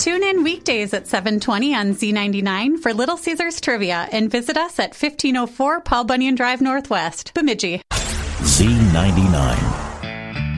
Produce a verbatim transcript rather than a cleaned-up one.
Tune in weekdays at seven twenty on Z ninety-nine for Little Caesars Trivia and visit us at fifteen oh four Paul Bunyan Drive Northwest, Bemidji. Z ninety-nine.